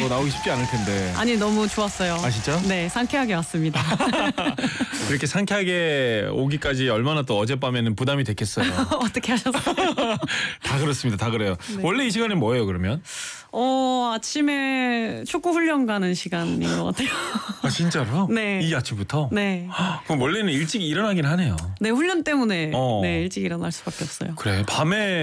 나오기 쉽지 않을 텐데. 아니 너무 좋았어요. 아 진짜? 네, 상쾌하게 왔습니다. 이렇게 상쾌하게 오기까지 얼마나 또 어젯밤에는 부담이 됐겠어요. 어떻게 하셨어요? 다 그렇습니다. 다 그래요. 네. 원래 이 시간에 뭐예요 그러면? 아침에 축구 훈련 가는 시간인 것 같아요. 아 진짜로? 네. 이 아침부터? 네. 그럼 원래는 일찍 일어나긴 하네요. 네, 훈련 때문에 어. 네, 일찍 일어날 수밖에 없어요. 그래 밤에